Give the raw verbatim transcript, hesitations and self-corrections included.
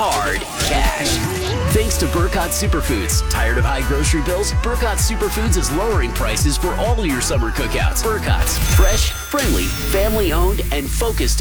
hard cash. Thanks to Burkott Superfoods. Tired of high grocery bills? Burkott Superfoods is lowering prices for all your summer cookouts. Burkott's, fresh, friendly, family-owned, and focused